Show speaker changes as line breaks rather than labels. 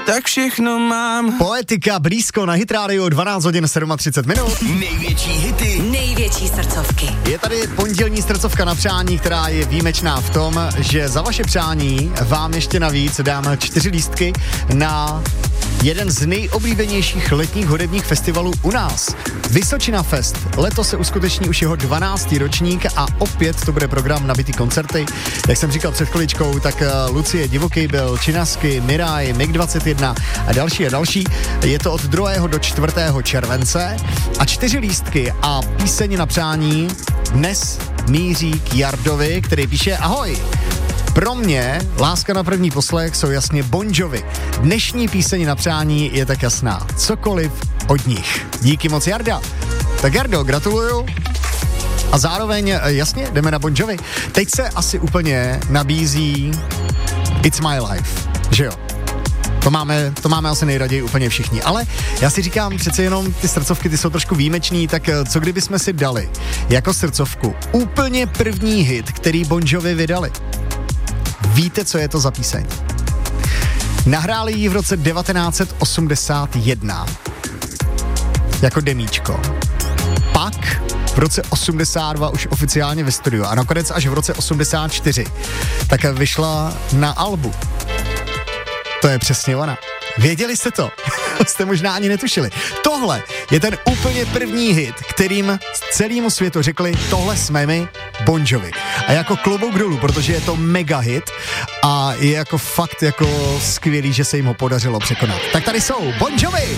tak všechno mám.
Poetika blízko na Hit Radio, 12 hodin 37 minut.
Největší hity,
největší srdcovky.
Je tady pondělní srdcovka na přání, která je výjimečná v tom, že za vaše přání vám ještě navíc dáme 4 lístky na jeden z nejoblíbenějších letních hudebních festivalů u nás. Vysočina Fest. Letos se uskuteční už jeho 12. ročník a opět to bude program nabitý koncerty. Jak jsem říkal před chviličkou, tak Lucie Divoký byl, Činasky, Miraj, MiG-21 a další. Je to od 2. do 4. července a 4 lístky a píseň na přání dnes míří k Jardovi, který píše: ahoj. Pro mě láska na první poslech jsou jasně Bon Jovi. Dnešní píseň na přání je tak jasná. Cokoliv od nich. Díky moc, Jarda. Tak Jardo, gratuluju. A zároveň, jasně, jdeme na Bon Jovi. Teď se asi úplně nabízí It's My Life, že jo? To máme asi nejraději úplně všichni. Ale já si říkám, přece jenom ty srdcovky, ty jsou trošku výjimečný, tak co kdyby jsme si dali jako srdcovku úplně první hit, který Bon Jovi vydali? Víte, co je to za píseň? Nahráli ji v roce 1981 jako demíčko. Pak v roce 82 už oficiálně ve studiu a nakonec až v roce 84 tak vyšla na albu. To je přesně ona. Věděli jste to? Jste možná ani netušili. Tohle je ten úplně první hit, kterým celému světu řekli: tohle jsme my, Bon Jovi. A jako klobouk dolů, protože je to mega hit a je jako fakt jako skvělý, že se jim ho podařilo překonat. Tak tady jsou Bon Jovi!